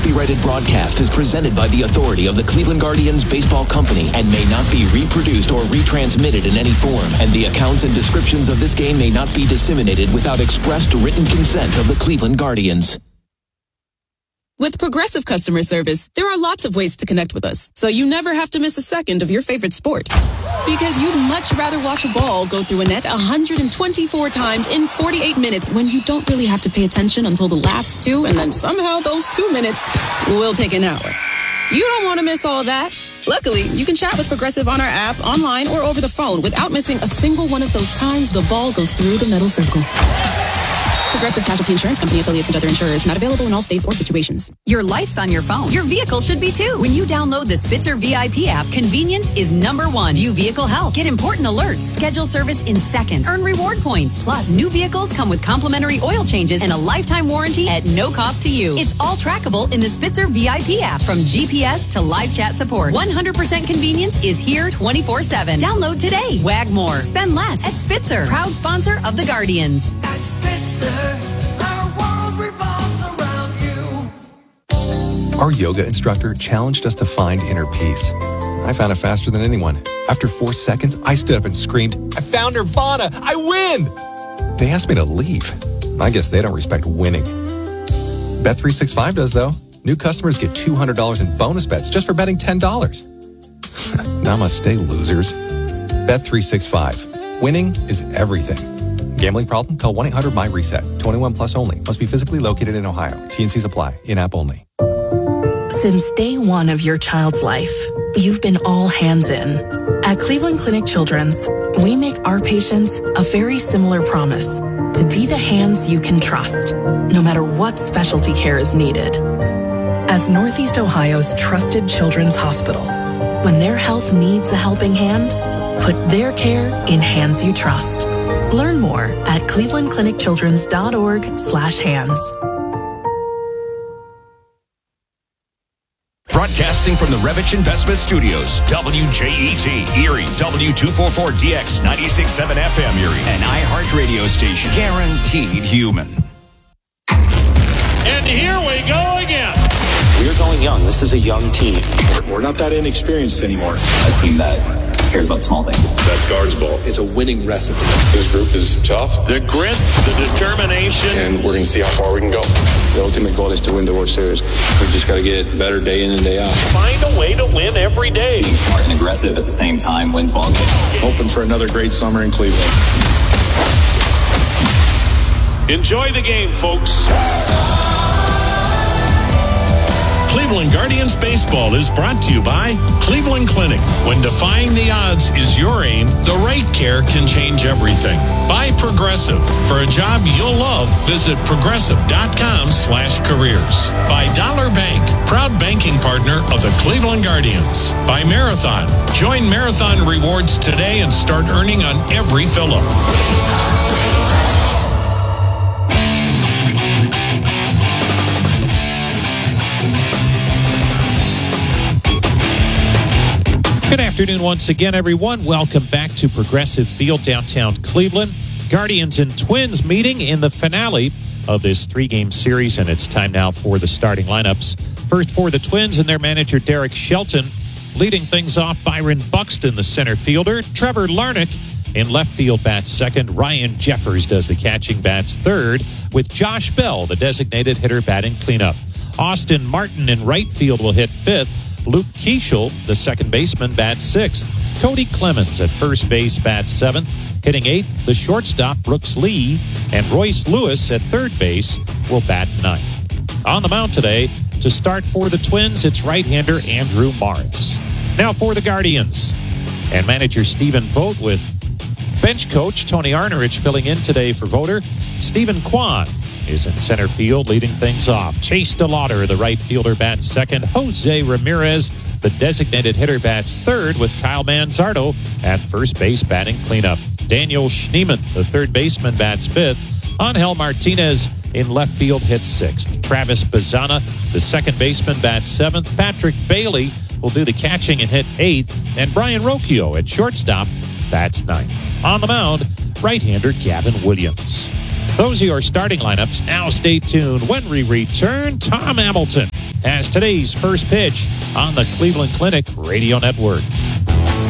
copyrighted broadcast is presented by the authority of the Cleveland Guardians Baseball Company and may not be reproduced or retransmitted in any form. And the accounts and descriptions of this game may not be disseminated without expressed written consent of the Cleveland Guardians. With Progressive customer service, there are lots of ways to connect with us, so you never have to miss a second of your favorite sport. Because you'd much rather watch a ball go through a net 124 times in 48 minutes when you don't really have to pay attention until the last two, and then somehow those 2 minutes will take an hour. You don't want to miss all that. Luckily, you can chat with Progressive on our app, online, or over the phone without missing a single one of those times the ball goes through the metal circle. Progressive Casualty Insurance Company, affiliates, and other insurers. Not available in all states or situations. Your life's on your phone. Your vehicle should be too. When you download the Spitzer VIP app, convenience is number one. View vehicle health. Get important alerts. Schedule service in seconds. Earn reward points. Plus, new vehicles come with complimentary oil changes and a lifetime warranty at no cost to you. It's all trackable in the Spitzer VIP app. From GPS to live chat support, 100% convenience is here 24/7. Download today. Wag more. Spend less at Spitzer. Proud sponsor of the Guardians. At Spitzer, our world revolves around you. Our yoga instructor challenged us to find inner peace. I found it faster than anyone. After 4 seconds, I stood up and screamed, "I found Nirvana! I win!" They asked me to leave. I guess they don't respect winning. Bet365 does, though. New customers get $200 in bonus bets just for betting $10. Namaste, losers. Bet365. Winning is everything. Gambling problem? Call 1-800-MY-RESET. 21 plus only. Must be physically located in Ohio. T&Cs apply. In-app only. Since day one of your child's life, you've been all hands in. At Cleveland Clinic Children's, we make our patients a very similar promise: to be the hands you can trust, no matter what specialty care is needed. As Northeast Ohio's trusted children's hospital, when their health needs a helping hand, put their care in hands you trust. Learn more at clevelandclinicchildrens.org/hands. Broadcasting from the Revich Investment Studios, WJET, Erie, W244DX, 96.7 FM Erie, an iHeart radio station, guaranteed human. And here we go again. We're going young. This is a young team. We're not that inexperienced anymore. A team that cares about small things. That's Guards Ball. It's a winning recipe. This group is tough. The grit, the determination. And we're going to see how far we can go. The ultimate goal is to win the World Series. We just got to get better day in and day out. Find a way to win every day. Being smart and aggressive at the same time wins ball games. Hoping for another great summer in Cleveland. Enjoy the game, folks. Cleveland Guardians Baseball is brought to you by Cleveland Clinic. When defying the odds is your aim, the right care can change everything. By Progressive. For a job you'll love, visit progressive.com/careers. By Dollar Bank, proud banking partner of the Cleveland Guardians. By Marathon. Join Marathon Rewards today and start earning on every fill-up. Good afternoon once again, everyone. Welcome back to Progressive Field, downtown Cleveland. Guardians and Twins meeting in the finale of this three-game series, and it's time now for the starting lineups. First for the Twins and their manager, Derek Shelton. Leading things off, Byron Buxton, the center fielder. Trevor Larnach in left field bats second. Ryan Jeffers does the catching, bats third, with Josh Bell, the designated hitter, batting cleanup. Austin Martin in right field will hit fifth. Luke Keeschel, the second baseman, bats sixth. Cody Clemens at first base, bats seventh. Hitting eighth, the shortstop, Brooks Lee. And Royce Lewis at third base will bat ninth. On the mound today, to start for the Twins, it's right-hander Andrew Morris. Now for the Guardians. And manager Stephen Vogt with bench coach Tony Arnerich filling in today for Voter. Stephen Kwan is in center field, leading things off. Chase DeLauder, the right fielder, bats second. Jose Ramirez, the designated hitter, bats third, with Kyle Manzardo at first base batting cleanup. Daniel Schneemann, the third baseman, bats fifth. Angel Martinez in left field hits sixth. Travis Bazzana, the second baseman, bats seventh. Patrick Bailey will do the catching and hit eighth. And Brian Rocchio at shortstop bats ninth. On the mound, right-hander Gavin Williams. Those are your starting lineups. Now stay tuned. When we return, Tom Hamilton as today's first pitch on the Cleveland Clinic Radio Network.